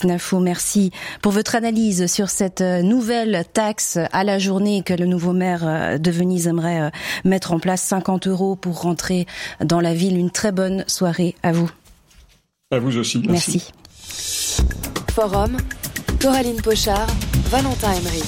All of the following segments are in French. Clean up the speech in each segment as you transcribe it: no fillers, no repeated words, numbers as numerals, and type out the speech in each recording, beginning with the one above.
CNAFO. Merci pour votre analyse sur cette nouvelle taxe à la journée que le nouveau maire de Venise aimerait mettre en place. 50 € pour rentrer dans la ville. Une très bonne soirée à vous. À vous aussi. Merci. Forum, Coraline Pochard, Valentin Emery.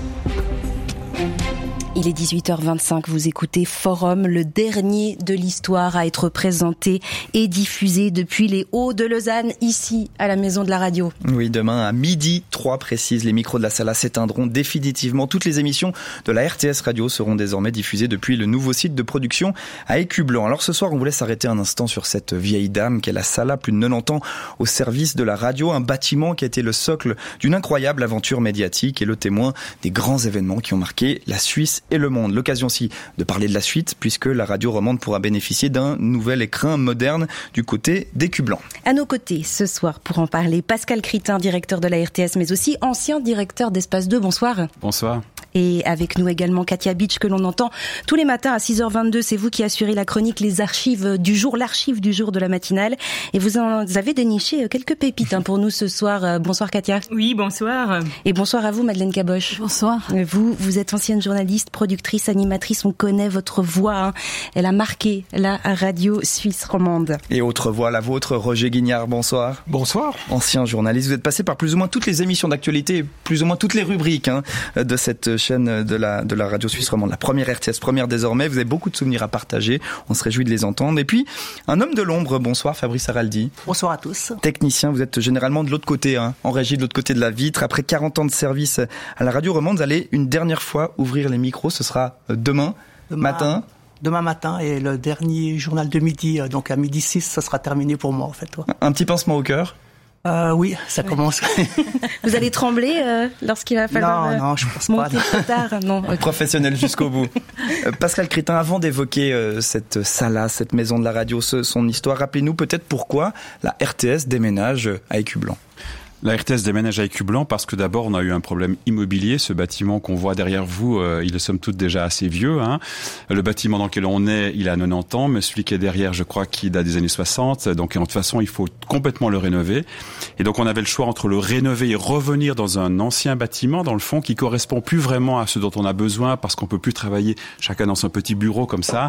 Il est 18h25, vous écoutez Forum, le dernier de l'histoire à être présenté et diffusé depuis les Hauts de Lausanne, ici à la Maison de la Radio. Oui, demain à 12h03 précise, les micros de la Sala s'éteindront définitivement. Toutes les émissions de la RTS Radio seront désormais diffusées depuis le nouveau site de production à Écublanc. Alors ce soir, on voulait s'arrêter un instant sur cette vieille dame qu'est la Sala, plus de 90 ans au service de la radio, un bâtiment qui a été le socle d'une incroyable aventure médiatique et le témoin des grands événements qui ont marqué la Suisse et le monde. L'occasion aussi de parler de la suite puisque la radio romande pourra bénéficier d'un nouvel écrin moderne du côté d'Écublanc. À nos côtés ce soir pour en parler, Pascal Critin, directeur de la RTS mais aussi ancien directeur d'Espace 2. Bonsoir. Bonsoir. Et avec nous également Katia Beach que l'on entend tous les matins à 6h22. C'est vous qui assurez la chronique Les Archives du jour, l'archive du jour de la matinale. Et vous en avez déniché quelques pépites pour nous ce soir. Bonsoir Katia. Oui, bonsoir. Et bonsoir à vous Madeleine Caboche. Bonsoir. Vous êtes ancienne journaliste, productrice, animatrice. On connaît votre voix. Elle a marqué la radio suisse romande. Et autre voix, la vôtre, Roger Guignard. Bonsoir. Bonsoir. Ancien journaliste. Vous êtes passé par plus ou moins toutes les émissions d'actualité, plus ou moins toutes les rubriques de cette chaîne de la radio suisse romande, la première RTS, première désormais. Vous avez beaucoup de souvenirs à partager, on se réjouit de les entendre. Et puis, un homme de l'ombre, bonsoir Fabrice Araldi. Bonsoir à tous. Technicien, vous êtes généralement de l'autre côté, en régie de l'autre côté de la vitre. Après 40 ans de service à la radio romande, vous allez une dernière fois ouvrir les micros, ce sera demain matin. Demain matin et le dernier journal de midi, donc à 12h06, ça sera terminé pour moi en fait. Ouais. Un petit pincement au cœur? Oui, ça commence. Vous allez trembler lorsqu'il va falloir non, je pense pas. Trop tard. Non. Okay. Professionnel jusqu'au bout. Pascal Critin, avant d'évoquer cette Sala, cette maison de la radio, son histoire, rappelez-nous peut-être pourquoi la RTS déménage à Écublanc. La RTS déménage à Écublanc parce que d'abord on a eu un problème immobilier. Ce bâtiment qu'on voit derrière vous, il est somme toute déjà assez vieux. Le bâtiment dans lequel on est, il a 90 ans, mais celui qui est derrière, je crois qu'il date des années 60. Donc de toute façon, il faut complètement le rénover. Et donc on avait le choix entre le rénover et revenir dans un ancien bâtiment, dans le fond, qui correspond plus vraiment à ce dont on a besoin parce qu'on peut plus travailler chacun dans son petit bureau comme ça,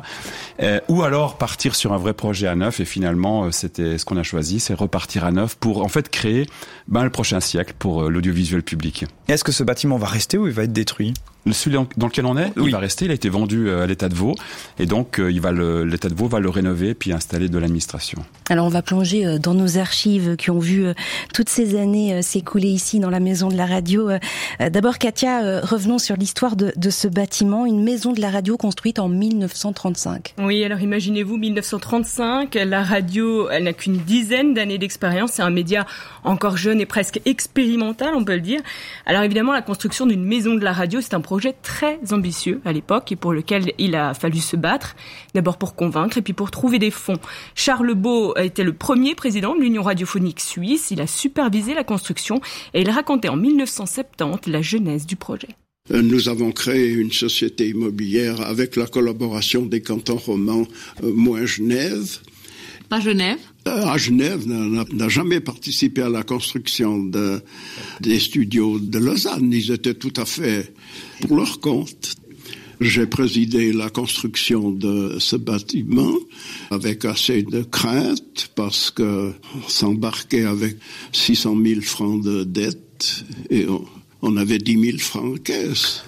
ou alors partir sur un vrai projet à neuf. Et finalement, c'était ce qu'on a choisi, c'est repartir à neuf pour en fait créer le prochain siècle pour l'audiovisuel public. Est-ce que ce bâtiment va rester ou il va être détruit ? Celui dans lequel on est, oui. Il va rester. Il a été vendu à l'État de Vaud et donc l'État de Vaud va le rénover puis installer de l'administration. Alors on va plonger dans nos archives qui ont vu toutes ces années s'écouler ici dans la maison de la radio. D'abord Katia, revenons sur l'histoire de ce bâtiment, une maison de la radio construite en 1935. Oui, alors imaginez-vous 1935, la radio, elle n'a qu'une dizaine d'années d'expérience, c'est un média encore jeune et presque expérimental, on peut le dire. Alors évidemment, la construction d'une maison de la radio, c'est un projet très ambitieux à l'époque et pour lequel il a fallu se battre, d'abord pour convaincre et puis pour trouver des fonds. Charles Baud était le premier président de l'Union radiophonique suisse, il a supervisé la construction et il racontait en 1970 la genèse du projet. Nous avons créé une société immobilière avec la collaboration des cantons romans, moins Genève. Pas Genève. À Genève n'a jamais participé à la construction des studios de Lausanne. Ils étaient tout à fait pour leur compte. J'ai présidé la construction de ce bâtiment avec assez de crainte parce que on s'embarquait avec 600 000 francs de dette et on avait 10 000 francs en caisse.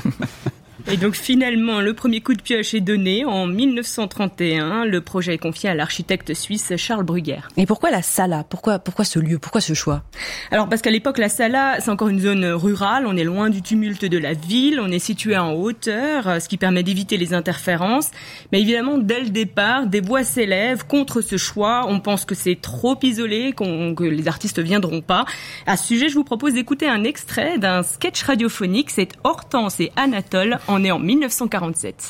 Et donc finalement, le premier coup de pioche est donné en 1931. Le projet est confié à l'architecte suisse Charles Bruguer. Et pourquoi la Sala ? Pourquoi ce lieu ? Pourquoi ce choix ? Alors parce qu'à l'époque, la Sala, c'est encore une zone rurale. On est loin du tumulte de la ville. On est situé en hauteur, ce qui permet d'éviter les interférences. Mais évidemment, dès le départ, des voix s'élèvent contre ce choix. On pense que c'est trop isolé, que les artistes viendront pas. À ce sujet, je vous propose d'écouter un extrait d'un sketch radiophonique. C'est Hortense et Anatole. On est en 1947.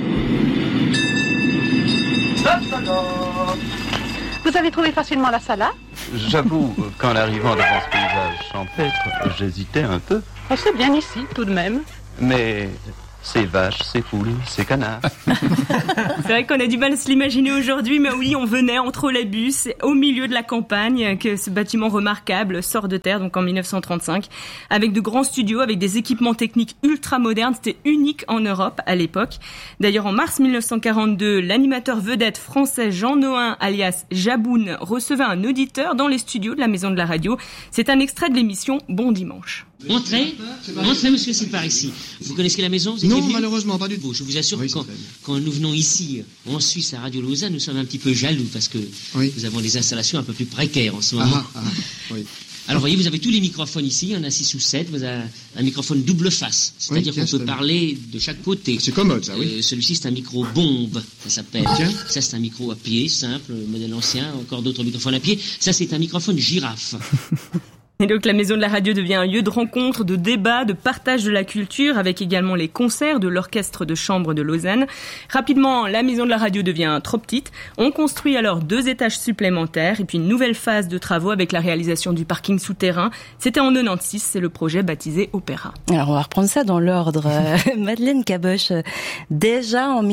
Vous avez trouvé facilement la Sala ? J'avoue, qu'en arrivant devant ce paysage champêtre, j'hésitais un peu. Oh, c'est bien ici, tout de même. Mais Ces vaches, ces poules, ces canards. C'est vrai qu'on a du mal à se l'imaginer aujourd'hui, mais oui, on venait entre les bus, au milieu de la campagne, que ce bâtiment remarquable sort de terre, donc en 1935, avec de grands studios, avec des équipements techniques ultra modernes. C'était unique en Europe à l'époque. D'ailleurs, en mars 1942, l'animateur vedette français Jean Nohain, alias Jaboun, recevait un auditeur dans les studios de la Maison de la Radio. C'est un extrait de l'émission Bon Dimanche. Entrez, monsieur, c'est par ici. Vous connaissez la maison? Non, malheureusement, pas du tout. Je vous assure que quand nous venons ici, en Suisse, à Radio Lausanne, nous sommes un petit peu jaloux parce que nous avons des installations un peu plus précaires en ce moment. Oui. Alors, voyez, vous avez tous les microphones ici, il y en a 6 ou 7, vous avez un microphone double face, c'est-à-dire qu'on peut parler de chaque côté. C'est commode, ça, oui. Celui-ci, c'est un micro bombe, ça s'appelle. Ça, c'est un micro à pied, simple, modèle ancien, encore d'autres microphones à pied. Ça, c'est un microphone girafe. Et donc la Maison de la Radio devient un lieu de rencontre, de débat, de partage de la culture, avec également les concerts de l'Orchestre de Chambre de Lausanne. Rapidement, la Maison de la Radio devient trop petite. On construit alors 2 étages supplémentaires et puis une nouvelle phase de travaux avec la réalisation du parking souterrain. C'était en 96, c'est le projet baptisé Opéra. Alors on va reprendre ça dans l'ordre. Madeleine Caboche, déjà en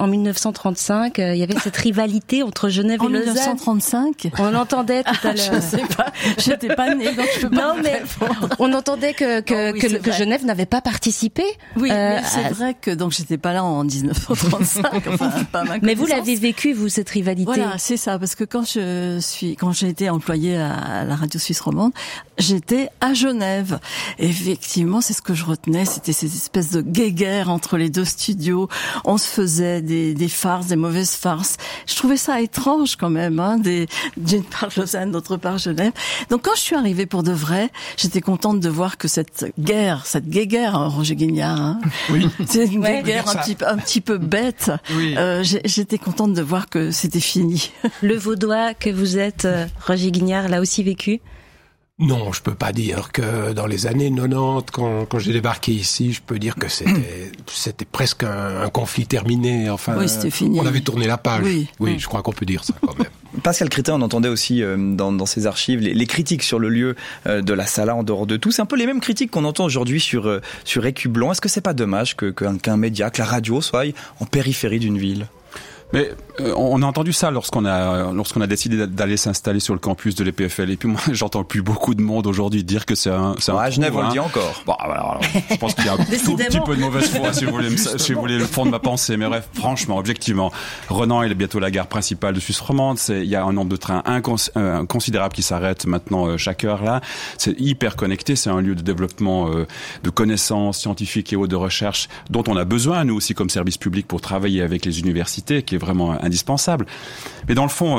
1935, il y avait cette rivalité entre Genève et Lausanne. En 1935 on l'entendait tout à l'heure. Je sais pas, j'étais pas née. Non, mais on entendait que Genève n'avait pas participé. Oui, mais c'est vrai que donc j'étais pas là en 1935. Enfin, pas ma mais vous l'avez vécu, vous, cette rivalité. Voilà, c'est ça, parce que quand j'ai été employée à la radio suisse romande, j'étais à Genève. Et effectivement, c'est ce que je retenais, c'était ces espèces de guéguerres entre les 2 studios. On se faisait des farces, des mauvaises farces. Je trouvais ça étrange quand même, d'une part Lausanne, d'autre part Genève. Donc quand je suis arrivée pour de vrai, j'étais contente de voir que cette guéguerre, Roger Guignard, c'est une guéguerre un petit peu bête. Oui. J'étais contente de voir que c'était fini. Le Vaudois que vous êtes, Roger Guignard, l'a aussi vécu? Non, je peux pas dire que dans les années 90, quand j'ai débarqué ici, je peux dire que c'était presque un conflit terminé. Enfin, oui, c'était fini. On avait tourné la page. Oui, je crois qu'on peut dire ça quand même. Pascal Crétin, on entendait aussi dans ses archives les critiques sur le lieu de la Sala en dehors de tout. C'est un peu les mêmes critiques qu'on entend aujourd'hui sur Écublon. Est-ce que c'est pas dommage qu'un média, que la radio soit en périphérie d'une ville? Mais on a entendu ça lorsqu'on a décidé d'aller s'installer sur le campus de l'EPFL. Et puis moi, j'entends plus beaucoup de monde aujourd'hui dire que c'est un à Genève, on le dit encore. Bon, alors, je pense qu'il y a un tout petit peu de mauvaise foi, si vous voulez le fond de ma pensée. Mais bref, franchement, objectivement, Renan est bientôt la gare principale de Suisse romande. Il y a un nombre de trains considérable qui s'arrêtent maintenant chaque heure là. C'est hyper connecté. C'est un lieu de développement de connaissances scientifiques et autres de recherche dont on a besoin, nous aussi, comme service public, pour travailler avec les universités, qui est vraiment indispensable. Mais dans le fond,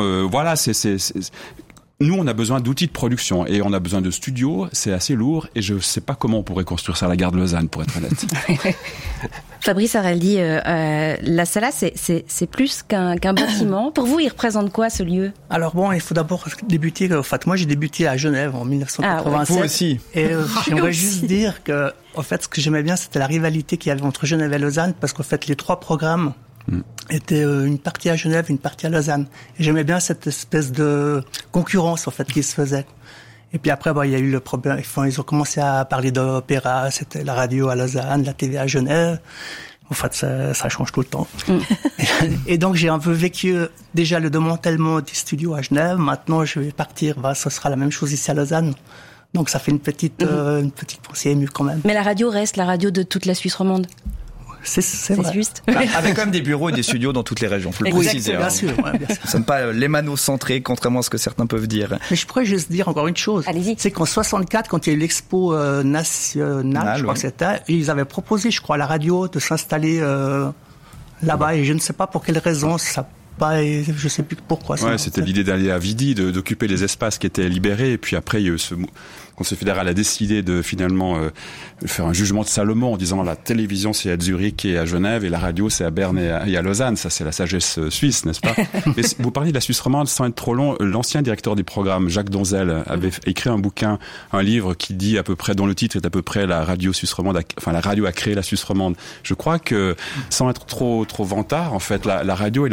nous, on a besoin d'outils de production et on a besoin de studios. C'est assez lourd et je ne sais pas comment on pourrait construire ça à la gare de Lausanne, pour être honnête. Fabrice Araldi, la Sala, c'est plus qu'un bâtiment. Pour vous, il représente quoi, ce lieu? Alors bon, il faut d'abord débuter. En fait, moi, j'ai débuté à Genève en 1987. Vous aussi. Et j'aimerais juste dire que, en fait, ce que j'aimais bien, c'était la rivalité qu'il y avait entre Genève et Lausanne, parce qu'en fait, les 3 programmes était une partie à Genève, une partie à Lausanne. Et j'aimais bien cette espèce de concurrence, en fait, qui se faisait. Et puis après, il y a eu le problème. Ils ont commencé à parler d'opéra. C'était la radio à Lausanne, la TV à Genève. En fait, ça change tout le temps. Et donc, j'ai un peu vécu déjà le démantèlement des studios à Genève. Maintenant, je vais partir. Ce sera la même chose ici à Lausanne. Donc, ça fait une petite pensée émue quand même. Mais la radio reste la radio de toute la Suisse romande. C'est vrai. Juste. Avec quand même des bureaux et des studios dans toutes les régions, faut le préciser. Bien sûr. Nous ne sommes pas lémano-centrés, contrairement à ce que certains peuvent dire. Mais je pourrais juste dire encore une chose. Allez-y. C'est qu'en 64, quand il y a eu l'expo nationale, je crois que c'était, ils avaient proposé, je crois, à la radio de s'installer là-bas. Et je ne sais pas pour quelle raison ça. Je sais plus pourquoi. Ouais, c'était l'idée d'aller à Vidi, d'occuper les espaces qui étaient libérés, et puis après il y a eu ce Conseil fédéral a décidé de finalement faire un jugement de Salomon en disant la télévision c'est à Zurich et à Genève et la radio c'est à Berne et à Lausanne. Ça c'est la sagesse suisse, n'est-ce pas? Mais vous parliez de la Suisse romande sans être trop long. L'ancien directeur des programmes, Jacques Donzel, avait écrit un livre qui dit à peu près, dont le titre est à peu près la radio suisse romande, la radio a créé la Suisse romande. Je crois que sans être trop vantard, en fait, la radio et la télévision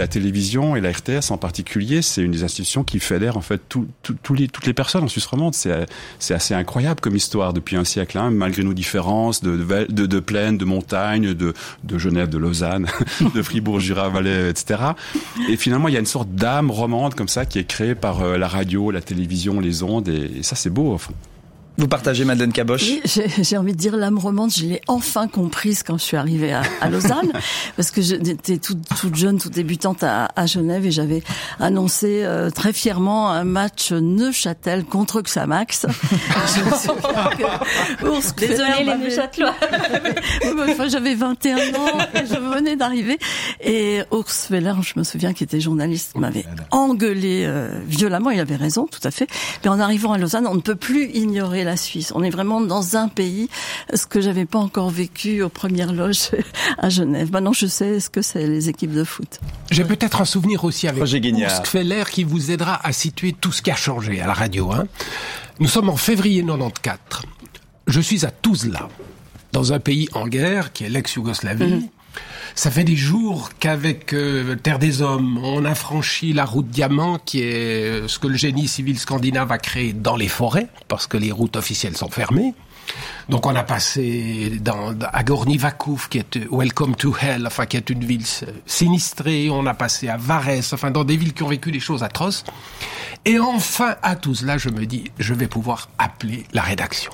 télévision et la RTS en particulier, c'est une des institutions qui fédère en fait toutes les personnes en Suisse romande. C'est assez incroyable comme histoire depuis un siècle, hein, malgré nos différences de plaines, de montagnes, de Genève, de Lausanne, de Fribourg, Jura, Valais, etc. Et finalement, il y a une sorte d'âme romande comme ça qui est créée par la radio, la télévision, les ondes, et ça c'est beau au fond. Vous partagez, Madeleine Caboche? Oui, j'ai envie de dire l'âme romande, je l'ai enfin comprise quand je suis arrivée à Lausanne, parce que j'étais toute jeune, toute débutante à Genève, et j'avais annoncé très fièrement un match Neuchâtel contre Xamax. Désolée les Neuchâtelois. Enfin, j'avais 21 ans, et je venais d'arriver, et Urs Feller, je me souviens, qui était journaliste, m'avait engueulé violemment. Il avait raison, tout à fait. Mais en arrivant à Lausanne, on ne peut plus ignorer la Suisse. On est vraiment dans un pays, ce que j'avais pas encore vécu aux premières loges à Genève. Maintenant, je sais ce que c'est les équipes de foot. J'ai peut-être un souvenir aussi avec Urs Feller qui vous aidera à situer tout ce qui a changé à la radio. Hein. Nous sommes en février 94. Je suis à Tuzla, dans un pays en guerre qui est l'ex-Yougoslavie. Ça fait des jours qu'avec Terre des Hommes, on a franchi la route Diamant, qui est ce que le génie civil scandinave a créé dans les forêts, parce que les routes officielles sont fermées. Donc on a passé à Gorny Vakuf, qui est Welcome to Hell, enfin qui est une ville sinistrée. On a passé à Varese, enfin dans des villes qui ont vécu des choses atroces. Et enfin à Tuzla, je me dis, je vais pouvoir appeler la rédaction.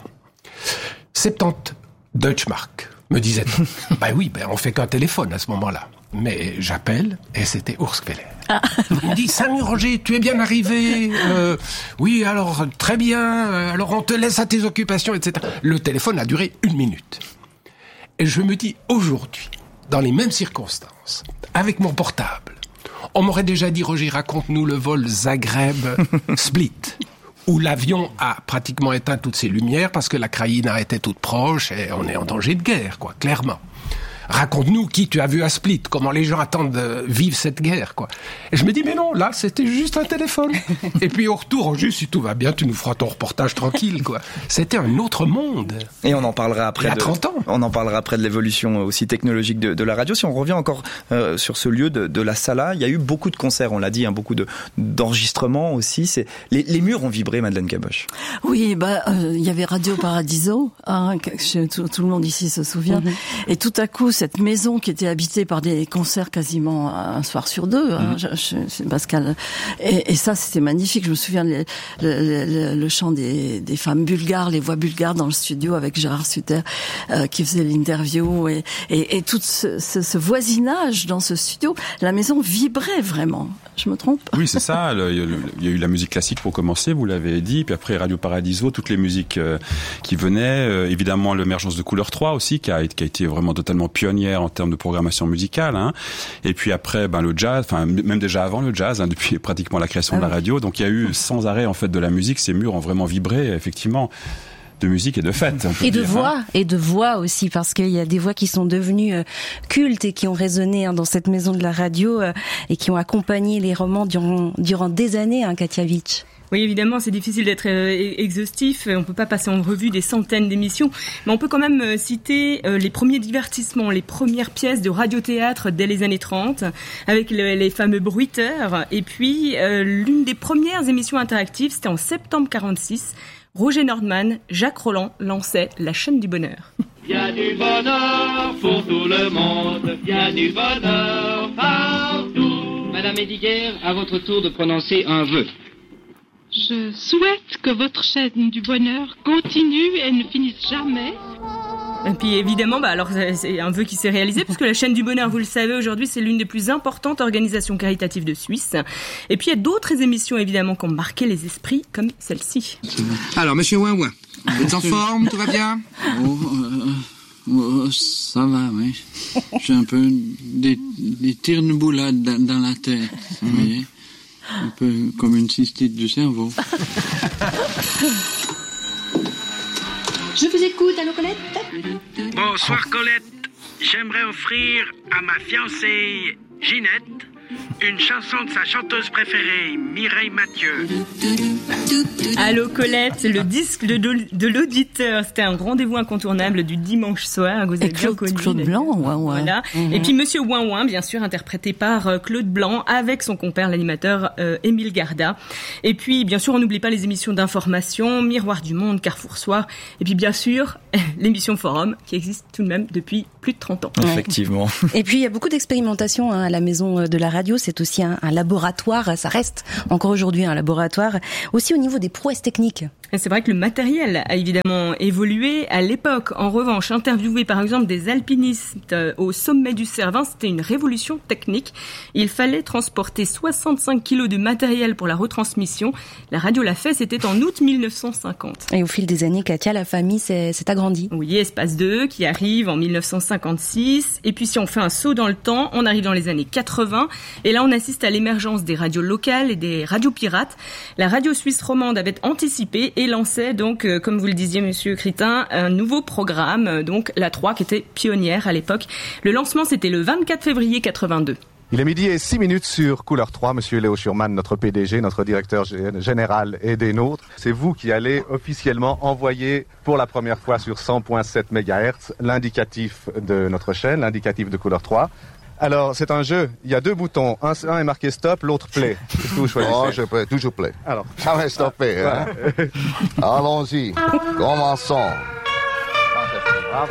70 Deutschmark. Me disait-on. On fait qu'un téléphone à ce moment-là. Mais j'appelle, et c'était Urs Feller. Il me dit, salut Roger, tu es bien arrivé. Oui, alors, très bien. Alors, on te laisse à tes occupations, etc. Le téléphone a duré 1 minute. Et je me dis, aujourd'hui, dans les mêmes circonstances, avec mon portable, on m'aurait déjà dit, Roger, raconte-nous le vol Zagreb-Split. Où l'avion a pratiquement éteint toutes ses lumières parce que la Krajina était toute proche et on est en danger de guerre, quoi, clairement. Raconte-nous qui tu as vu à Split, comment les gens attendent de vivre cette guerre, quoi. Et je me dis, mais non, là, c'était juste un téléphone. Et puis au retour, juste, si tout va bien, tu nous feras ton reportage tranquille, quoi. C'était un autre monde. Et on en parlera après. Il y a 30 ans. On en parlera après de l'évolution aussi technologique de la radio. Si on revient encore sur ce lieu de la Sala, il y a eu beaucoup de concerts, on l'a dit, hein, beaucoup d'enregistrements aussi. Les murs ont vibré, Madeleine Caboche. Oui, il y avait Radio Paradiso, hein, tout le monde ici se souvient. Et tout à coup, cette maison qui était habitée par des concerts quasiment un soir sur deux, hein, Pascal. Et ça, c'était magnifique. Je me souviens le chant des femmes bulgares, les voix bulgares dans le studio avec Gérard Sutter qui faisait l'interview et tout ce voisinage dans ce studio. La maison vibrait vraiment. Je me trompe? Oui, c'est ça. Il y a eu la musique classique pour commencer, vous l'avez dit. Puis après, Radio Paradiso, toutes les musiques qui venaient. Évidemment, l'émergence de Couleur 3 aussi, qui a été vraiment totalement pionnière en termes de programmation musicale. Hein. Et puis après, le jazz, enfin même déjà avant le jazz, hein, depuis pratiquement la création de la radio. Donc il y a eu sans arrêt en fait de la musique. Ces murs ont vraiment vibré, effectivement. De musique et de fête. Et de voix, et de voix aussi, parce qu'il y a des voix qui sont devenues cultes et qui ont résonné dans cette maison de la radio et qui ont accompagné les romans durant des années, hein, Katia Witsch. Oui, évidemment, c'est difficile d'être exhaustif. On peut pas passer en revue des centaines d'émissions, mais on peut quand même citer les premiers divertissements, les premières pièces de radiothéâtre dès les années 30, avec les fameux bruiteurs. Et puis, l'une des premières émissions interactives, c'était en septembre 46. Roger Nordman, Jacques Roland lançait La chaîne du bonheur. Il y a du bonheur pour tout le monde, il y a du bonheur partout. Madame Ediger, à votre tour de prononcer un vœu. Je souhaite que votre chaîne du bonheur continue et ne finisse jamais. Et puis évidemment, alors c'est un vœu qui s'est réalisé, puisque la chaîne du bonheur, vous le savez, aujourd'hui, c'est l'une des plus importantes organisations caritatives de Suisse. Et puis il y a d'autres émissions, évidemment, qui ont marqué les esprits, comme celle-ci. Alors, monsieur Ouin-Ouin, vous êtes en forme, tout va bien? Ça va, oui. J'ai un peu des tire-boulades dans la tête, vous voyez? Un peu comme une cystite du cerveau. Je vous écoute, allô Colette? Bonsoir Colette. J'aimerais offrir à ma fiancée Ginette une chanson de sa chanteuse préférée, Mireille Mathieu. Allô Colette, le disque de l'auditeur, c'était un rendez-vous incontournable du dimanche soir. Vous avez bien connu. Claude Blanc, Ouin Ouin. Voilà. Et puis Monsieur Ouin Ouin, bien sûr, interprété par Claude Blanc avec son compère l'animateur Émile Garda. Et puis bien sûr, on n'oublie pas les émissions d'information, Miroir du Monde, Carrefour Soir, et puis bien sûr l'émission Forum qui existe tout de même depuis plus de 30 ans. Effectivement. Et puis il y a beaucoup d'expérimentation à la Maison de la Radio. C'est aussi un laboratoire. Ça reste encore aujourd'hui un laboratoire. Aussi au niveau des prouesses techniques. Et c'est vrai que le matériel a évidemment évolué. À l'époque, en revanche, interviewer par exemple des alpinistes au sommet du Cervin, c'était une révolution technique. Il fallait transporter 65 kilos de matériel pour la retransmission. La radio l'a fait, c'était en août 1950. Et au fil des années, Katia, la famille s'est agrandie. Oui, Espace 2 qui arrive en 1956. Et puis si on fait un saut dans le temps, on arrive dans les années 80. Et là, on assiste à l'émergence des radios locales et des radios pirates. La radio suisse romande avait anticipé et lançait donc, comme vous le disiez, Monsieur Critin, un nouveau programme, donc la 3, qui était pionnière à l'époque. Le lancement, c'était le 24 février 82. Il est 12:06 sur Couleur 3. Monsieur Léo Schurman, notre PDG, notre directeur général et des nôtres. C'est vous qui allez officiellement envoyer pour la première fois sur 100.7 MHz l'indicatif de notre chaîne, l'indicatif de Couleur 3. Alors, c'est un jeu. Il y a 2 boutons. Un est marqué stop, l'autre play. C'est tout, choisissez. Oh, je peux toujours play. Alors. Ça va stopper, hein. Allons-y. Commençons. Bravo.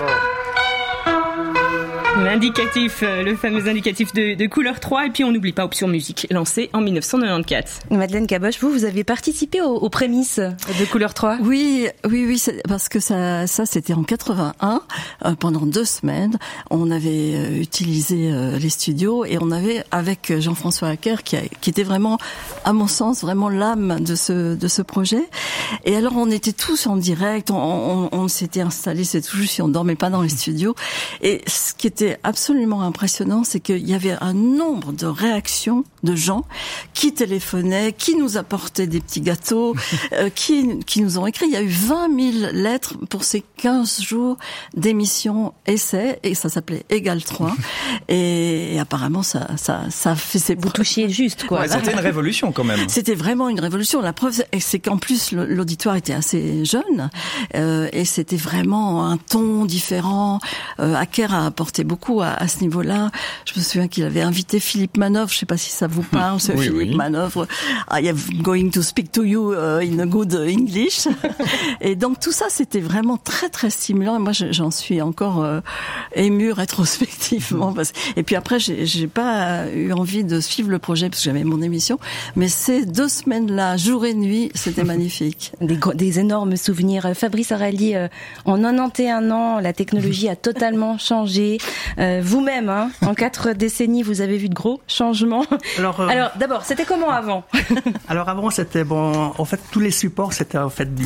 L'indicatif, le fameux indicatif de Couleur 3. Et puis, on n'oublie pas Option Musique, lancé en 1994. Madeleine Caboche, vous avez participé aux prémices de Couleur 3? Oui, parce que ça c'était en 81. Pendant 2 semaines, on avait utilisé les studios et on avait, avec Jean-François Hacker, qui était vraiment, à mon sens, vraiment l'âme de ce projet. Et alors, on était tous en direct, on s'était installés, c'est tout juste si on dormait pas dans les studios. Et ce qui était absolument impressionnant, c'est qu'il y avait un nombre de réactions de gens qui téléphonaient, qui nous apportaient des petits gâteaux, qui nous ont écrit. Il y a eu 20 000 lettres pour ces 15 jours d'émission essai, et ça s'appelait Égal 3. Et apparemment, ça fait ses... Vous touchiez juste, quoi. Ouais, c'était une révolution, quand même. C'était vraiment une révolution. La preuve, c'est qu'en plus, l'auditoire était assez jeune, et c'était vraiment un ton différent. Hacker a apporté beaucoup à ce niveau-là. Je me souviens qu'il avait invité Philippe Manœuvre, je sais pas si ça vous parle, ce oui, Philippe Manœuvre. I am going to speak to you in a good English. Et donc tout ça, c'était vraiment très très stimulant. Et moi, j'en suis encore émue rétrospectivement. Et puis après, j'ai pas eu envie de suivre le projet parce que j'avais mon émission. Mais ces 2 semaines-là, jour et nuit, c'était magnifique. Des énormes souvenirs. Fabrice Arali, en 91 ans, la technologie a totalement changé. Vous-même, hein, en 4 décennies, vous avez vu de gros changements. Alors d'abord, c'était comment avant? Alors avant, c'était bon. En fait, tous les supports, c'était en fait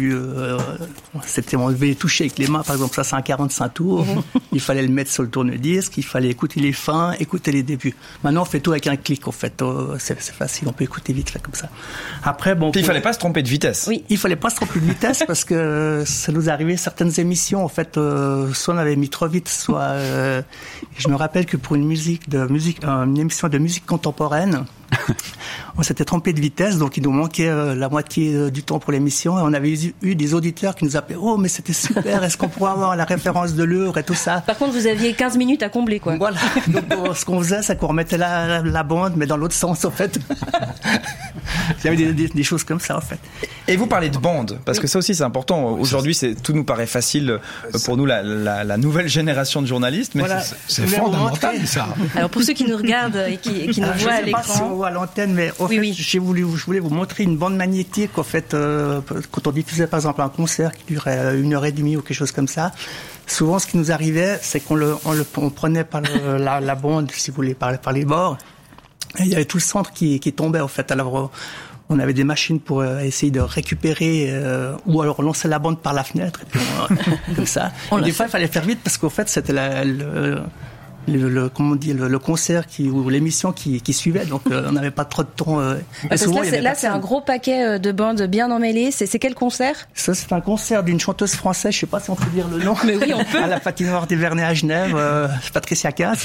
on devait les toucher avec les mains. Par exemple, ça, c'est un 45 tours. Il fallait le mettre sur le tourne-disque. Il fallait écouter les fins, écouter les débuts. Maintenant, on fait tout avec un clic. En fait, c'est facile. On peut écouter vite fait comme ça. Après, bon. Puis il fallait pas se tromper de vitesse. Oui, il fallait pas se tromper de vitesse parce que ça nous arrivait certaines émissions. En fait, soit on avait mis trop vite, soit. Je me rappelle que pour une émission de musique contemporaine, on s'était trompé de vitesse, donc il nous manquait la moitié du temps pour l'émission, et on avait eu des auditeurs qui nous appelaient « Oh, mais c'était super, est-ce qu'on pourrait avoir la référence de l'heure et tout ça ?» Par contre, vous aviez 15 minutes à combler, quoi. Voilà, donc ce qu'on faisait, c'est qu'on remettait la bande, mais dans l'autre sens, en fait. Il y avait des choses comme ça, en fait. Et vous parlez de bande, parce que ça aussi c'est important. Aujourd'hui, tout nous paraît facile pour nous, la nouvelle génération de journalistes, mais voilà, c'est fondamental, ça. Alors pour ceux qui nous regardent et qui nous voient à l'écran... Je sais pas si on voit à l'antenne, mais au fait, je voulais vous montrer une bande magnétique. En fait, quand on diffusait par exemple un concert qui durait 1h30 ou quelque chose comme ça, souvent ce qui nous arrivait, c'est on prenait par la bande, si vous voulez, par les bords, et il y avait tout le centre qui tombait, en fait. Alors, on avait des machines pour essayer de récupérer, ou alors lancer la bande par la fenêtre, et puis comme ça. Et des fois, il fallait faire vite parce qu'en fait, c'était le concert ou l'émission qui suivait, donc on n'avait pas trop de temps. Parce que là c'est un gros paquet de bandes bien emmêlées. C'est quel concert? Ça, c'est un concert d'une chanteuse française, je sais pas si on peut dire le nom. Mais oui, on peut. À la patinoire des Vernets à Genève, Patricia Cass.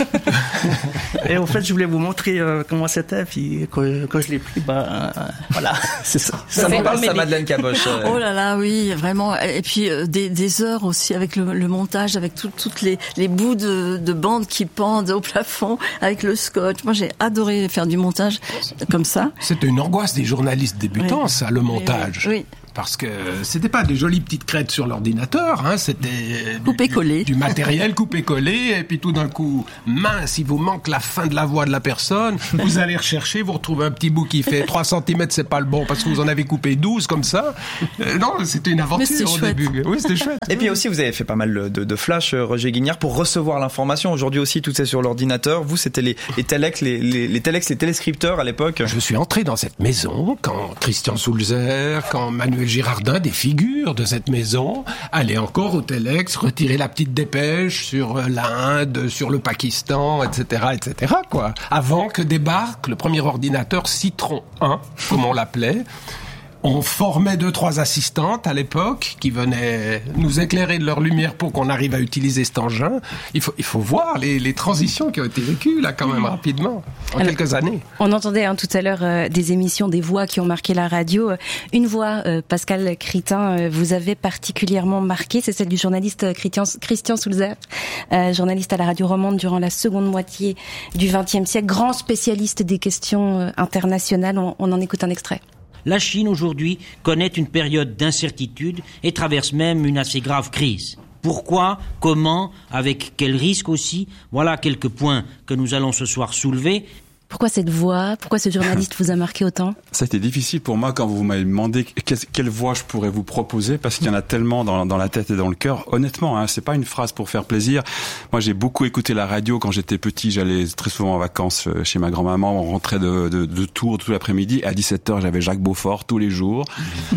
Et en fait, je voulais vous montrer comment c'était, puis quand je l'ai pris, voilà, c'est ça. Ça me parle, ça, Madeleine Caboche. Oh là là, oui, vraiment. Et puis des heures aussi avec le montage, avec toutes les bouts de bandes qui pendent au plafond, avec le scotch. Moi, j'ai adoré faire du montage comme ça. C'était une angoisse des journalistes débutants, ça, le montage. Oui. Parce que c'était pas des jolies petites crêtes sur l'ordinateur, hein, c'était du matériel coupé-collé, et puis tout d'un coup, mince, il vous manque la fin de la voix de la personne, vous allez rechercher, vous retrouvez un petit bout qui fait 3 cm, c'est pas le bon, parce que vous en avez coupé 12 comme ça. Non, c'était une aventure au début. Oui, c'était chouette. Et puis aussi, vous avez fait pas mal de flash, Roger Guignard, pour recevoir l'information. Aujourd'hui aussi, tout est sur l'ordinateur. Vous, c'était les telex, les téléscripteurs à l'époque. Je suis entré dans cette maison quand Christian Soulzer, quand Manuel Girardin, des figures de cette maison, allaient encore au téléx retirer la petite dépêche sur l'Inde, sur le Pakistan, etc., quoi. Avant que débarque le premier ordinateur Citron 1, comme on l'appelait. On formait 2-3 assistantes à l'époque qui venaient nous éclairer de leur lumière pour qu'on arrive à utiliser cet engin. Il faut voir les transitions qui ont été vécues là quand même rapidement, en quelques années. On entendait tout à l'heure des émissions, des voix qui ont marqué la radio. Une voix, Pascal Critin, vous avez particulièrement marqué, c'est celle du journaliste Christian Soulzer, journaliste à la radio romande durant la seconde moitié du XXe siècle, grand spécialiste des questions internationales. On en écoute un extrait. La Chine aujourd'hui connaît une période d'incertitude et traverse même une assez grave crise. Pourquoi, comment, avec quel risque aussi, voilà quelques points que nous allons ce soir soulever. Pourquoi cette voix? Pourquoi ce journaliste vous a marqué autant? Ça a été difficile pour moi quand vous m'avez demandé quelle voix je pourrais vous proposer, parce qu'il y en a tellement dans la tête et dans le cœur. Honnêtement, hein, c'est pas une phrase pour faire plaisir. Moi, j'ai beaucoup écouté la radio quand j'étais petit. J'allais très souvent en vacances chez ma grand-maman. On rentrait de Tours tout l'après-midi. À 17h, j'avais Jacques Beaufort tous les jours.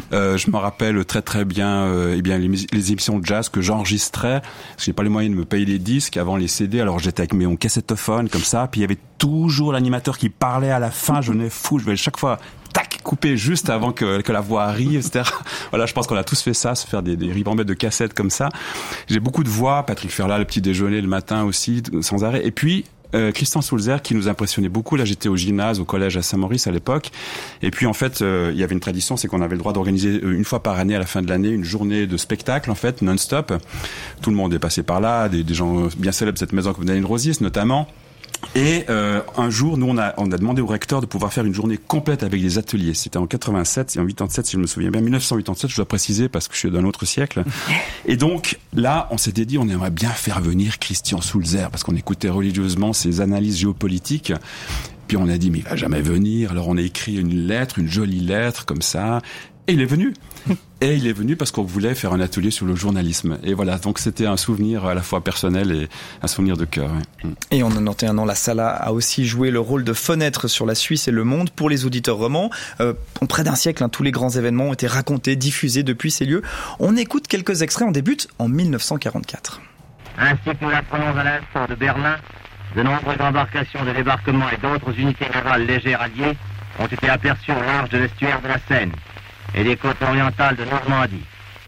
Je me rappelle très très bien, les émissions de jazz que j'enregistrais. J'ai pas les moyens de me payer les disques avant les CD. Alors j'étais avec mon cassettophone comme ça. Puis il y avait toujours l'animateur qui parlait à la fin, je venais fou, je vais chaque fois couper juste avant que la voix arrive, etc. Voilà, je pense qu'on a tous fait ça, se faire des ribambelles de cassettes comme ça. J'ai beaucoup de voix, Patrick Ferlat, le petit déjeuner le matin aussi, sans arrêt. Et puis Christian Soulzer qui nous impressionnait beaucoup. Là, j'étais au gymnase, au collège à Saint-Maurice à l'époque. Et puis en fait, il y avait une tradition, c'est qu'on avait le droit d'organiser une fois par année, à la fin de l'année, une journée de spectacle en fait, non-stop. Tout le monde est passé par là, des gens bien célèbres de cette maison comme Daniel Rosiers notamment. Et un jour, nous, on a demandé au recteur de pouvoir faire une journée complète avec des ateliers. C'était en 87 et en 87, si je me souviens bien, 1987, je dois préciser parce que je suis d'un autre siècle. Et donc là, on s'était dit, on aimerait bien faire venir Christian Soulzer parce qu'on écoutait religieusement ses analyses géopolitiques. Puis on a dit, mais il va jamais venir. Alors on a écrit une lettre, une jolie lettre comme ça. Et il est venu. Et il est venu parce qu'on voulait faire un atelier sur le journalisme. Et voilà, donc c'était un souvenir à la fois personnel et un souvenir de cœur. Ouais. Et en 91 ans, la Sala a aussi joué le rôle de fenêtre sur la Suisse et le monde pour les auditeurs romans. En près d'un siècle, tous les grands événements ont été racontés, diffusés depuis ces lieux. On écoute quelques extraits, on débute en 1944. Ainsi que nous l'apprenons à l'instant de Berlin, de nombreuses embarcations de débarquement et d'autres unités navales légères alliées ont été aperçues au large de l'estuaire de la Seine et des côtes orientales de Normandie.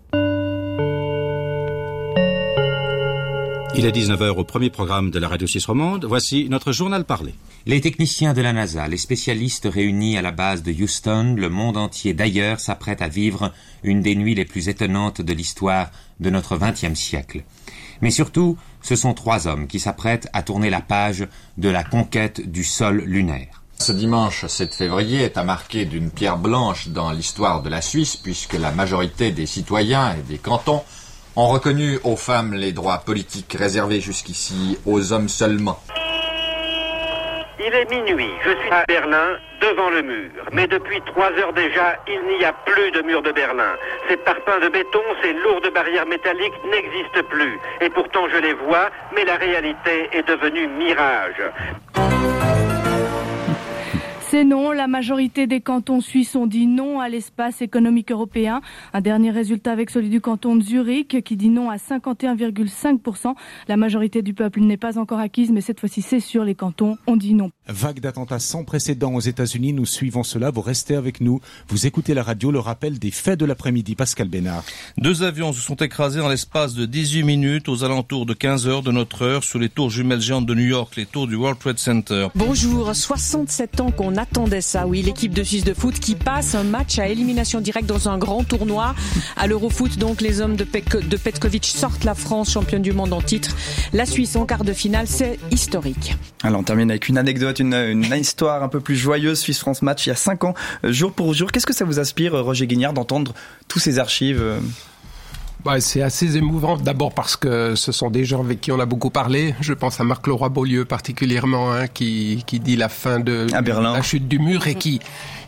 Il est 19h au premier programme de la radio suisse romande. Voici notre journal parlé. Les techniciens de la NASA, les spécialistes réunis à la base de Houston, le monde entier d'ailleurs s'apprête à vivre une des nuits les plus étonnantes de l'histoire de notre XXe siècle. Mais surtout, ce sont 3 hommes qui s'apprêtent à tourner la page de la conquête du sol lunaire. Ce dimanche 7 février est à marquer d'une pierre blanche dans l'histoire de la Suisse, puisque la majorité des citoyens et des cantons ont reconnu aux femmes les droits politiques réservés jusqu'ici aux hommes seulement. Il est minuit, je suis à Berlin, devant le mur. Mais depuis 3 heures déjà, il n'y a plus de mur de Berlin. Ces parpaings de béton, ces lourdes barrières métalliques n'existent plus. Et pourtant je les vois, mais la réalité est devenue mirage. C'est non. La majorité des cantons suisses ont dit non à l'espace économique européen. Un dernier résultat avec celui du canton de Zurich qui dit non à 51,5%. La majorité du peuple n'est pas encore acquise, mais cette fois-ci, c'est sûr, les cantons ont dit non. Vague d'attentats sans précédent aux États-Unis. Nous suivons cela. Vous restez avec nous. Vous écoutez la radio. Le rappel des faits de l'après-midi. Pascal Bénard. 2 avions se sont écrasés en l'espace de 18 minutes aux alentours de 15h de notre heure sur les tours jumelles géantes de New York, les tours du World Trade Center. Bonjour, 67 ans qu'on attendait ça. Oui, l'équipe de Suisse de foot qui passe un match à élimination directe dans un grand tournoi. À l'Eurofoot, donc, les hommes de Petkovic sortent la France, championne du monde en titre. La Suisse en quart de finale, c'est historique. Alors on termine avec une anecdote, une histoire un peu plus joyeuse. Suisse-France match il y a 5 ans, jour pour jour. Qu'est-ce que ça vous inspire, Roger Guignard, d'entendre tous ces archives? C'est assez émouvant, d'abord parce que ce sont des gens avec qui on a beaucoup parlé. Je pense à Marc Leroy-Beaulieu particulièrement, qui dit la fin de la chute du mur et qui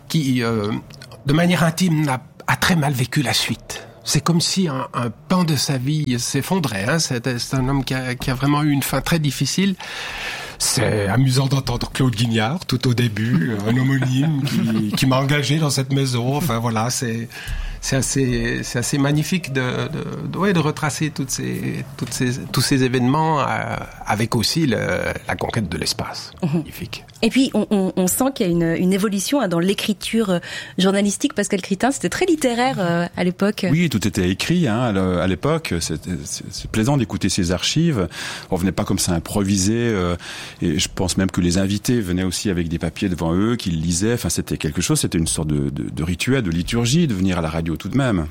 de manière intime, a très mal vécu la suite. C'est comme si un pan de sa vie s'effondrait. C'est un homme qui a vraiment eu une fin très difficile. C'est amusant d'entendre Claude Guignard tout au début, un homonyme qui m'a engagé dans cette maison. Enfin voilà, c'est assez magnifique de retracer tous ces événements avec aussi la conquête de l'espace. Magnifique. Et puis on sent qu'il y a une évolution dans l'écriture journalistique. Pascal Critin, c'était très littéraire à l'époque. Oui, tout était écrit à l'époque. C'est plaisant d'écouter ces archives. On venait pas comme ça improviser. Et je pense même que les invités venaient aussi avec des papiers devant eux, qu'ils lisaient. Enfin, c'était quelque chose. C'était une sorte de rituel, de liturgie de venir à la radio tout de même.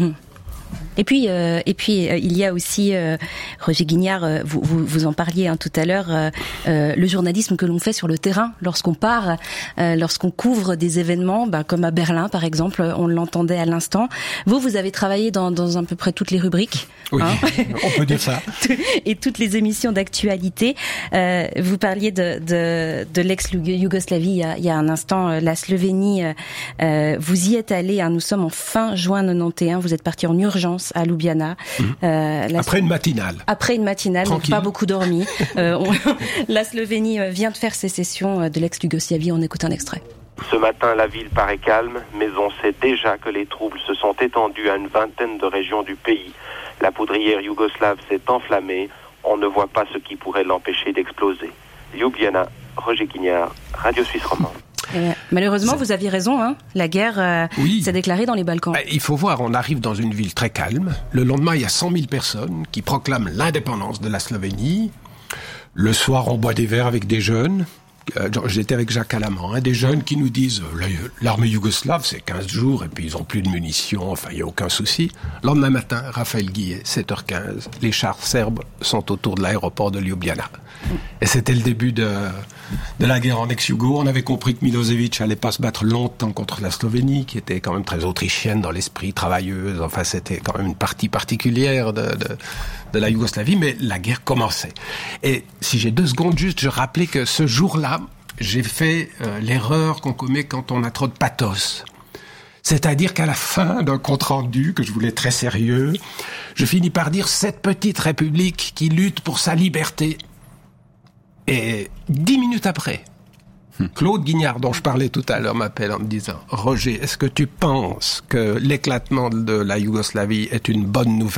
Et puis il y a aussi Roger Guignard, vous en parliez tout à l'heure, le journalisme que l'on fait sur le terrain lorsqu'on part, lorsqu'on couvre des événements, comme à Berlin par exemple, on l'entendait à l'instant. Vous avez travaillé dans à peu près toutes les rubriques. Oui, on peut dire ça. Et toutes les émissions d'actualité. Vous parliez de l'ex-Yougoslavie il y a un instant, la Slovénie. Vous y êtes allé. Nous sommes en fin juin 91. Vous êtes parti en urgence à Ljubljana. Après une matinale. Donc pas beaucoup dormi. La Slovénie vient de faire sécession de l'ex-Yougoslavie. On écoute un extrait. Ce matin, la ville paraît calme, mais on sait déjà que les troubles se sont étendus à une vingtaine de régions du pays. La poudrière yougoslave s'est enflammée. On ne voit pas ce qui pourrait l'empêcher d'exploser. Ljubljana, Roger Guignard, Radio Suisse Romande. Malheureusement, vous aviez raison, la guerre s'est déclarée dans les Balkans. Il faut voir, on arrive dans une ville très calme. Le lendemain, il y a 100 000 personnes qui proclament l'indépendance de la Slovénie. Le soir, on boit des verres avec des jeunes. J'étais avec Jacques Alamand, des jeunes qui nous disent l'armée yougoslave, c'est 15 jours et puis ils ont plus de munitions, enfin il n'y a aucun souci. Le lendemain matin, Raphaël Guillet, 7h15, les chars serbes sont autour de l'aéroport de Ljubljana. Et c'était le début de la guerre en ex-Yougo. On avait compris que Milosevic allait pas se battre longtemps contre la Slovénie, qui était quand même très autrichienne dans l'esprit, travailleuse. Enfin, c'était quand même une partie particulière de la Yougoslavie, mais la guerre commençait. Et si j'ai 2 secondes juste, je rappelais que ce jour-là, j'ai fait l'erreur qu'on commet quand on a trop de pathos. C'est-à-dire qu'à la fin d'un compte-rendu, que je voulais très sérieux, je finis par dire cette petite république qui lutte pour sa liberté. Et 10 minutes après, Claude Guignard, dont je parlais tout à l'heure, m'appelle en me disant « Roger, est-ce que tu penses que l'éclatement de la Yougoslavie est une bonne nouvelle ?»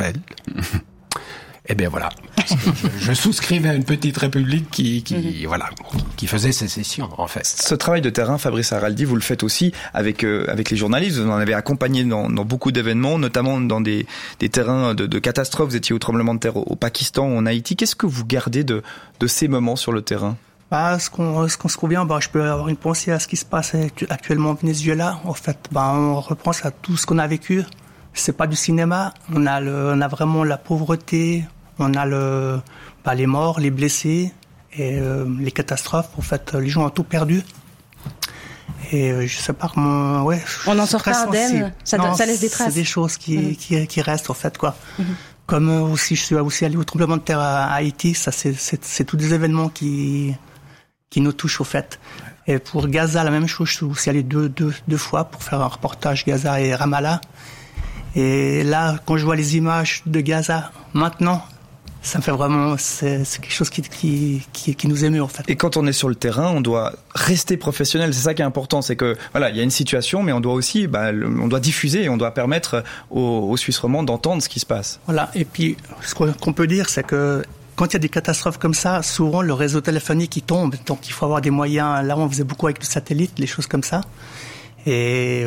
Eh bien voilà, je souscrivais à une petite république qui faisait sécession en fait. Ce travail de terrain, Fabrice Araldi, vous le faites aussi avec les journalistes. Vous en avez accompagné dans beaucoup d'événements, notamment dans des terrains de catastrophes. Vous étiez au tremblement de terre au Pakistan, en Haïti. Qu'est-ce que vous gardez de ces moments sur le terrain? Ce qu'on se convient, je peux avoir une pensée à ce qui se passe actuellement au Venezuela. En fait, on repense à tout ce qu'on a vécu. C'est pas du cinéma. On a vraiment la pauvreté. On a les morts, les blessés et les catastrophes. En fait, les gens ont tout perdu. Et je sais pas comment. On n'en sort pas indemne. Ça laisse des traces. C'est des choses qui restent en fait quoi. Comme aussi, je suis aussi allé au tremblement de terre à Haïti. Ça, c'est tous des événements qui nous touchent au fait. Et pour Gaza, la même chose. Je suis aussi allé deux fois pour faire un reportage Gaza et Ramallah. Et là, quand je vois les images de Gaza maintenant, ça me fait vraiment, c'est quelque chose qui nous émeut en fait. Et quand on est sur le terrain, on doit rester professionnel. C'est ça qui est important, c'est que voilà, il y a une situation, mais on doit aussi, on doit diffuser et on doit permettre aux Suisses romands d'entendre ce qui se passe. Voilà. Et puis, ce qu'on peut dire, c'est que quand il y a des catastrophes comme ça, souvent le réseau téléphonique il tombe, donc il faut avoir des moyens. Là, on faisait beaucoup avec le satellite, les choses comme ça. Et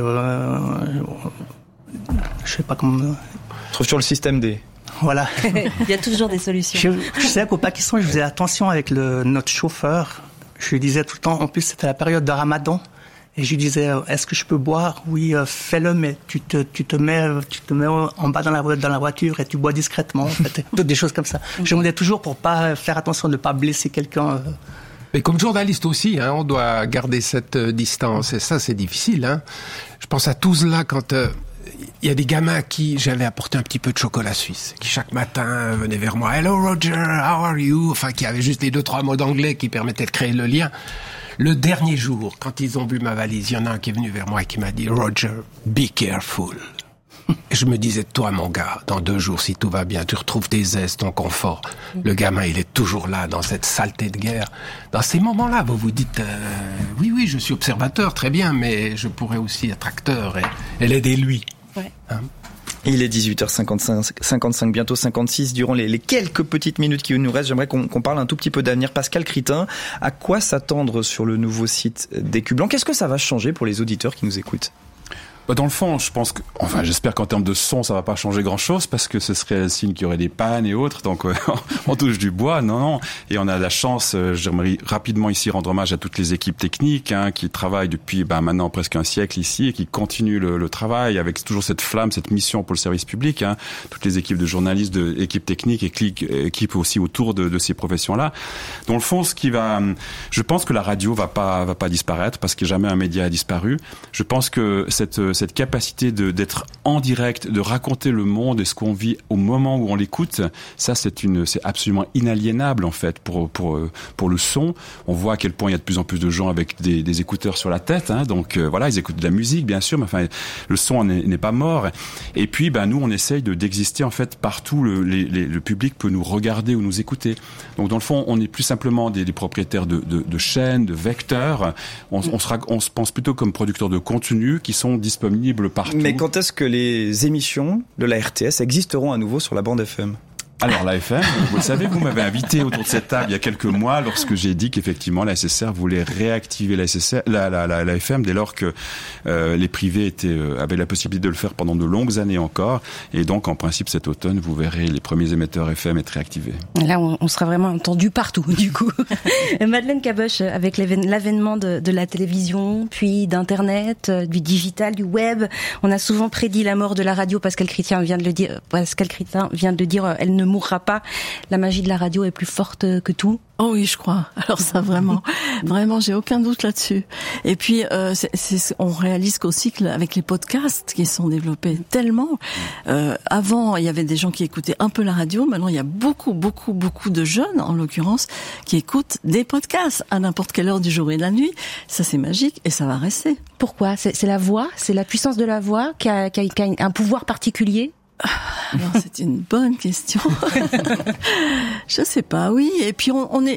je sais pas comment. On trouve sur le système D. Voilà. Il y a toujours des solutions. Je sais qu'au Pakistan, je faisais attention avec notre chauffeur. Je lui disais tout le temps, en plus c'était la période de Ramadan, et je lui disais, est-ce que je peux boire? Oui, fais-le, mais tu te mets en bas dans la voiture et tu bois discrètement. En fait. Des choses comme ça. Je me disais toujours pour pas faire attention de ne pas blesser quelqu'un. Mais comme journaliste aussi, on doit garder cette distance, et ça c'est difficile. Je pense à Tuzla quand il y a des gamins à qui j'avais apporté un petit peu de chocolat suisse, qui chaque matin venaient vers moi. Hello Roger, how are you? Enfin, qui avaient juste les 2-3 mots d'anglais qui permettaient de créer le lien. Le dernier jour, quand ils ont vu ma valise, il y en a un qui est venu vers moi et qui m'a dit, Roger, be careful. Et je me disais, toi mon gars, dans 2 jours, si tout va bien, tu retrouves tes aises, ton confort. Le gamin, il est toujours là, dans cette saleté de guerre. Dans ces moments-là, vous vous dites, oui, je suis observateur, très bien, mais je pourrais aussi être acteur et l'aider lui. Ouais. Il est 18h55, bientôt 56. Durant les quelques petites minutes qui nous restent, j'aimerais qu'on parle un tout petit peu d'avenir. Pascal Critin, à quoi s'attendre sur le nouveau site d'Écublanc? Qu'est-ce que ça va changer pour les auditeurs qui nous écoutent? Dans le fond, je pense j'espère qu'en termes de son, ça va pas changer grand-chose, parce que ce serait un signe qu'il y aurait des pannes et autres. Donc, on touche du bois, non. Et on a la chance, j'aimerais rapidement ici rendre hommage à toutes les équipes techniques, qui travaillent depuis, maintenant presque un siècle ici et qui continuent le travail avec toujours cette flamme, cette mission pour le service public. Toutes les équipes de journalistes, équipes techniques et équipes aussi autour de ces professions-là. Dans le fond, je pense que la radio va pas disparaître, parce que jamais un média a disparu. Je pense que cette capacité d'être en direct, de raconter le monde et ce qu'on vit au moment où on l'écoute, ça c'est absolument inaliénable en fait pour le son. On voit à quel point il y a de plus en plus de gens avec des écouteurs sur la tête, donc ils écoutent de la musique bien sûr, mais enfin le son n'est pas mort. Et puis nous on essaye d'exister en fait partout. Le public peut nous regarder ou nous écouter. Donc dans le fond on n'est plus simplement des propriétaires de chaînes, de vecteurs. On se pense plutôt comme producteurs de contenu qui sont disponibles partout. Mais quand est-ce que les émissions de la RTS existeront à nouveau sur la bande FM? Alors la FM, vous le savez, vous m'avez invité autour de cette table il y a quelques mois lorsque j'ai dit qu'effectivement la SSR voulait réactiver la FM dès lors que les privés avaient la possibilité de le faire pendant de longues années encore. Et donc en principe cet automne, vous verrez les premiers émetteurs FM être réactivés. Là, on sera vraiment entendu partout du coup. Madeleine Caboche, avec l'avènement de la télévision, puis d'internet, du digital, du web, on a souvent prédit la mort de la radio. Pascal Critin vient de le dire. Elle ne mourra pas. La magie de la radio est plus forte que tout. Oh oui, je crois. Alors ça, vraiment, j'ai aucun doute là-dessus. Et puis, on réalise qu'aussi avec les podcasts qui sont développés tellement. Avant, il y avait des gens qui écoutaient un peu la radio. Maintenant, il y a beaucoup de jeunes, en l'occurrence, qui écoutent des podcasts à n'importe quelle heure du jour et de la nuit. Ça, c'est magique et ça va rester. Pourquoi? C'est la voix, c'est la puissance de la voix qui a un pouvoir particulier. Alors c'est une bonne question. Je sais pas, oui. Et puis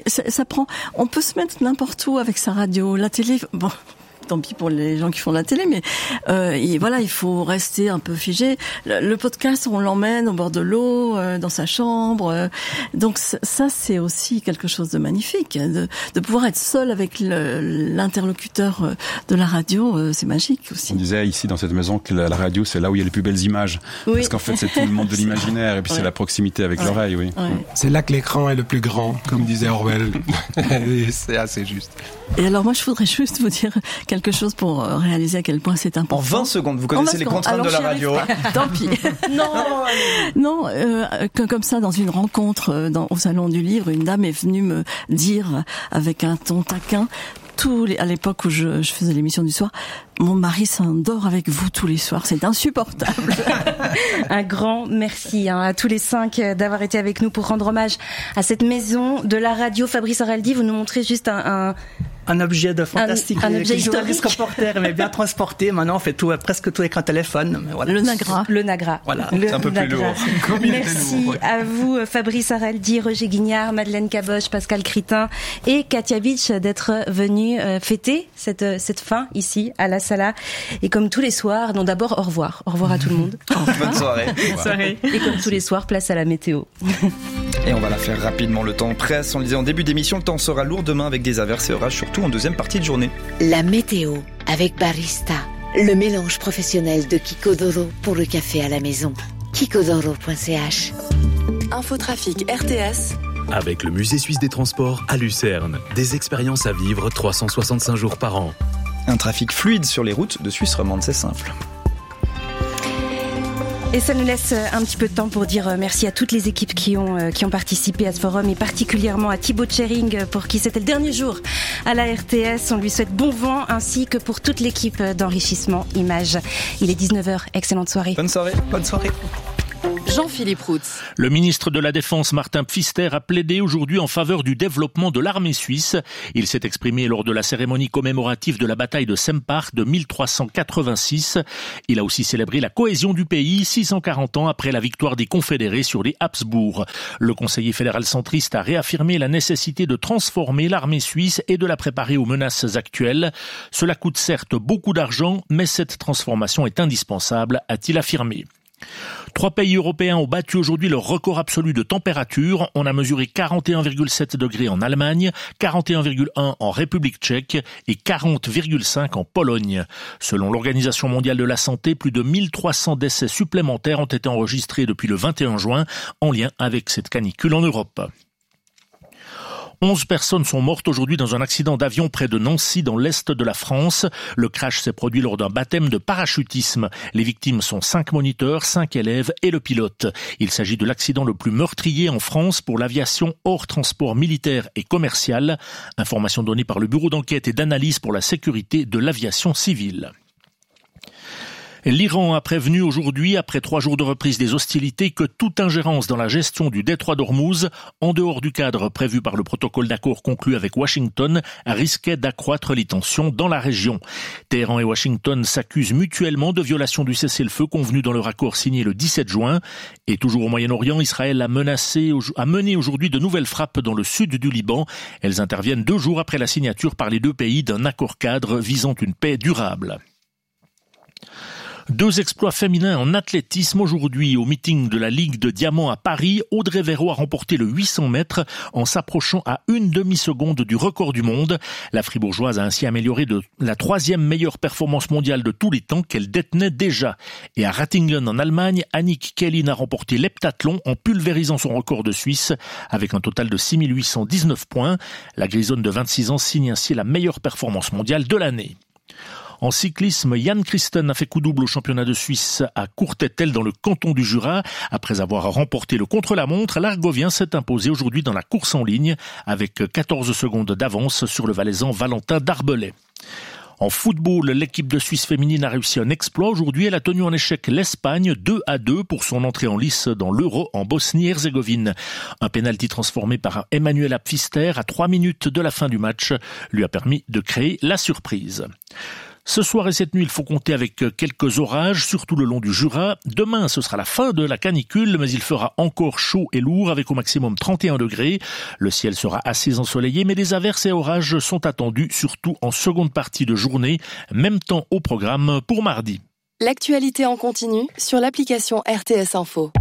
on peut se mettre n'importe où avec sa radio, la télé. Bon, tant pis pour les gens qui font la télé, mais il faut rester un peu figé. Le podcast, on l'emmène au bord de l'eau, dans sa chambre. Donc ça, c'est aussi quelque chose de magnifique, de pouvoir être seul avec l'interlocuteur de la radio. C'est magique aussi. On disait ici dans cette maison que la radio, c'est là où il y a les plus belles images, parce qu'en fait, c'est tout le monde de l'imaginaire, et puis c'est la proximité avec l'oreille, oui. Ouais. C'est là que l'écran est le plus grand, comme disait Orwell. C'est assez juste. Et alors moi, je voudrais juste vous dire quelque chose pour réaliser à quel point c'est important. En 20 secondes, vous connaissez les contraintes de la radio. Tant pis. Non, comme ça, dans une rencontre au Salon du Livre, une dame est venue me dire, avec un ton taquin, à l'époque où je faisais l'émission du soir, mon mari s'endort avec vous tous les soirs, c'est insupportable. Un grand merci à tous les 5 d'avoir été avec nous pour rendre hommage à cette maison de la radio. Fabrice Araldi, vous nous montrez juste un objet de fantastique. Un objet historique. historique. Reporter aimait bien transporter. Maintenant, on fait tout, presque tout avec un téléphone. Mais voilà. Le Nagra. Le Nagra. Voilà. C'est un peu plus lourd. Merci à vous, Fabrice Araldi, Roger Guignard, Madeleine Caboche, Pascal Critin et Katia Beach d'être venus fêter cette fin ici à la Sala. Et comme tous les soirs, non, d'abord au revoir. Au revoir à tout le monde. Bonne soirée. Bonne soirée. Et comme tous les soirs, place à la météo. Et on va la faire rapidement, le temps presse. On le disait en début d'émission, le temps sera lourd demain avec des averses et orages, surtout en deuxième partie de journée. La météo avec Barista, le mélange professionnel de Kikodoro pour le café à la maison. Kikodoro.ch. Infotrafic RTS. Avec le Musée suisse des transports à Lucerne, des expériences à vivre 365 jours par an. Un trafic fluide sur les routes de Suisse romande, c'est simple. Et ça nous laisse un petit peu de temps pour dire merci à toutes les équipes qui ont participé à ce forum et particulièrement à Thibaut Tschering pour qui c'était le dernier jour à la RTS. On lui souhaite bon vent ainsi que pour toute l'équipe d'enrichissement Images. Il est 19h, excellente soirée. Bonne soirée. Bonne soirée. Jean-Philippe Routz. Le ministre de la Défense Martin Pfister a plaidé aujourd'hui en faveur du développement de l'armée suisse. Il s'est exprimé lors de la cérémonie commémorative de la bataille de Sempach de 1386. Il a aussi célébré la cohésion du pays 640 ans après la victoire des Confédérés sur les Habsbourg. Le conseiller fédéral centriste a réaffirmé la nécessité de transformer l'armée suisse et de la préparer aux menaces actuelles. Cela coûte certes beaucoup d'argent, mais cette transformation est indispensable, a-t-il affirmé. 3 pays européens ont battu aujourd'hui le record absolu de température. On a mesuré 41,7 degrés en Allemagne, 41,1 en République tchèque et 40,5 en Pologne. Selon l'Organisation mondiale de la santé, plus de 1300 décès supplémentaires ont été enregistrés depuis le 21 juin en lien avec cette canicule en Europe. 11 personnes sont mortes aujourd'hui dans un accident d'avion près de Nancy dans l'est de la France. Le crash s'est produit lors d'un baptême de parachutisme. Les victimes sont 5 moniteurs, 5 élèves et le pilote. Il s'agit de l'accident le plus meurtrier en France pour l'aviation hors transport militaire et commercial. Information donnée par le Bureau d'enquête et d'analyse pour la sécurité de l'aviation civile. L'Iran a prévenu aujourd'hui, après 3 jours de reprise des hostilités, que toute ingérence dans la gestion du détroit d'Ormuz, en dehors du cadre prévu par le protocole d'accord conclu avec Washington, risquait d'accroître les tensions dans la région. Téhéran et Washington s'accusent mutuellement de violation du cessez-le-feu convenu dans leur accord signé le 17 juin. Et toujours au Moyen-Orient, Israël a mené aujourd'hui de nouvelles frappes dans le sud du Liban. Elles interviennent 2 jours après la signature par les 2 pays d'un accord cadre visant une paix durable. 2 exploits féminins en athlétisme aujourd'hui. Au meeting de la Ligue de Diamant à Paris, Audrey Verreau a remporté le 800 mètres en s'approchant à 1 demi-seconde du record du monde. La Fribourgeoise a ainsi amélioré de la 3e meilleure performance mondiale de tous les temps qu'elle détenait déjà. Et à Ratingen en Allemagne, Annick Kellin a remporté l'heptathlon en pulvérisant son record de Suisse avec un total de 6819 points. La Grisonne de 26 ans signe ainsi la meilleure performance mondiale de l'année. En cyclisme, Jan Christen a fait coup double au championnat de Suisse à Courtétel dans le canton du Jura. Après avoir remporté le contre-la-montre, l'Argovien s'est imposé aujourd'hui dans la course en ligne avec 14 secondes d'avance sur le Valaisan Valentin Darbelay. En football, l'équipe de Suisse féminine a réussi un exploit. Aujourd'hui, elle a tenu en échec l'Espagne 2-2 pour son entrée en lice dans l'Euro en Bosnie-Herzégovine. Un pénalty transformé par Emmanuela Pfister à 3 minutes de la fin du match lui a permis de créer la surprise. Ce soir et cette nuit, il faut compter avec quelques orages, surtout le long du Jura. Demain, ce sera la fin de la canicule, mais il fera encore chaud et lourd avec au maximum 31 degrés. Le ciel sera assez ensoleillé, mais des averses et orages sont attendus, surtout en seconde partie de journée. Même temps au programme pour mardi. L'actualité en continu sur l'application RTS Info.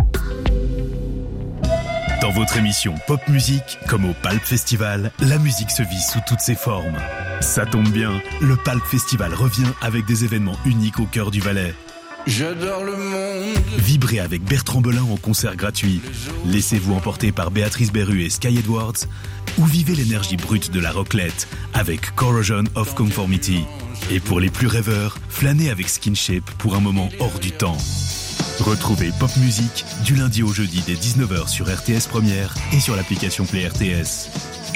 Dans votre émission Pop Musique, comme au Palp Festival, la musique se vit sous toutes ses formes. Ça tombe bien, le Palp Festival revient avec des événements uniques au cœur du Valais. J'adore le monde. Vibrez avec Bertrand Belin en concert gratuit. Laissez-vous emporter par Béatrice Berru et Sky Edwards. Ou vivez l'énergie brute de la roclette avec Corrosion of Conformity. Et pour les plus rêveurs, flânez avec Skinship pour un moment hors du temps. Retrouvez Pop Musique du lundi au jeudi dès 19h sur RTS Première et sur l'application Play RTS.